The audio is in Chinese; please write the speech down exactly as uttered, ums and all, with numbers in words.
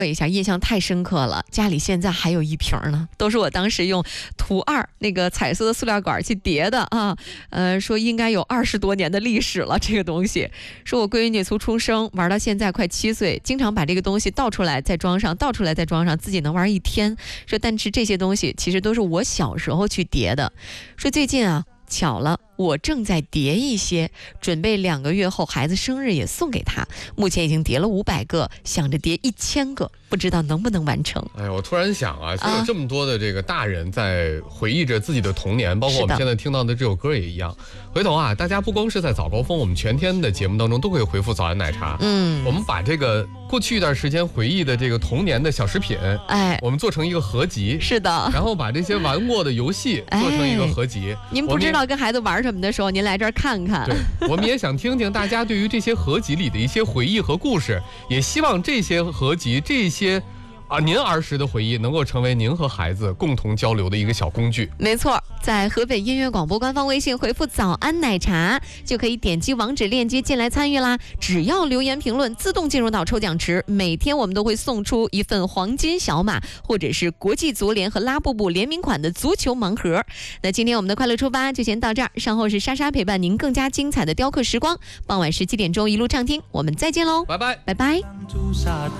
一下，印象太深刻了，家里现在还有一瓶呢，都是我当时用图二那个彩色的塑料管去叠的啊。呃，说应该有二十多年的历史了，这个东西。说我闺女从出生玩到现在快七岁，经常把这个东西倒出来再装上，倒出来再装上，自己能玩一天。说但是这些东西其实都是我小时候去叠的。说最近啊，巧了，我正在叠一些，准备两个月后孩子生日也送给他。目前已经叠了五百个，想着叠一千个，不知道能不能完成。 哎，我突然想啊，就有这么多的这个大人在回忆着自己的童年，包括我们现在听到的这首歌也一样。回头啊，大家不光是在早高峰，我们全天的节目当中都可以回复早安奶茶。嗯，我们把这个过去一段时间回忆的这个童年的小食品，哎，我们做成一个合集。 是的， 然后把这些玩过的游戏做成一个合集。 哎、您不知道跟孩子玩什么的时候，您来这儿看看。 对，我们也想听听大家对于这些合集里的一些回忆和故事，也希望这些合集这些啊，您儿时的回忆能够成为您和孩子共同交流的一个小工具。 没错，在河北音乐广播官方微信回复早安奶茶，就可以点击网址链接进来参与啦。只要留言评论，自动进入到抽奖池。每天我们都会送出一份黄金小马，或者是国际足联和拉布布联名款的足球盲盒。那今天我们的快乐出发就先到这儿，稍后是莎莎陪伴您更加精彩的雕刻时光。傍晚十七点钟一路畅听，我们再见喽， 拜拜， 拜拜。